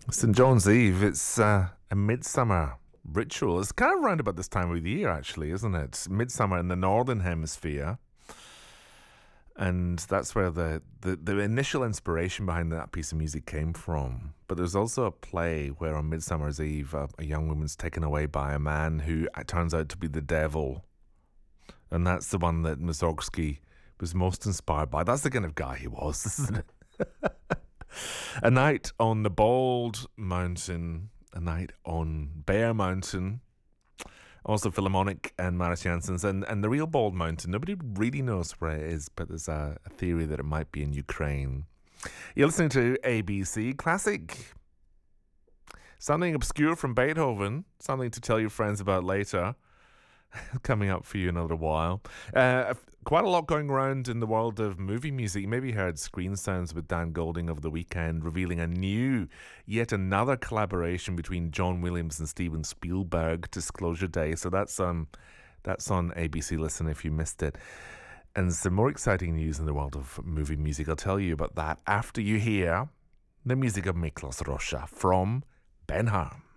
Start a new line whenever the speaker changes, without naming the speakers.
St. John's Eve, it's a midsummer ritual. It's kind of round about this time of the year, actually, isn't it? It's midsummer in the Northern Hemisphere. And that's where the initial inspiration behind that piece of music came from. But there's also a play where on Midsummer's Eve, a young woman's taken away by a man who turns out to be the devil. And that's the one that Mussorgsky was most inspired by. That's the kind of guy he was, isn't it? A night on the Bald Mountain, a night on Bear Mountain, also Philharmonic and Maris Janssens, and the real Bald Mountain. Nobody really knows where it is, but there's a theory that it might be in Ukraine. You're listening to ABC Classic. Something obscure from Beethoven, something to tell your friends about later. Coming up for you in a little while. Quite a lot going around in the world of movie music. You maybe heard Screen Sounds with Dan Golding over the weekend, revealing yet another collaboration between John Williams and Steven Spielberg, Disclosure Day. So that's on ABC Listen if you missed it. And some more exciting news in the world of movie music. I'll tell you about that after you hear the music of Miklos Rocha from Ben-Hur.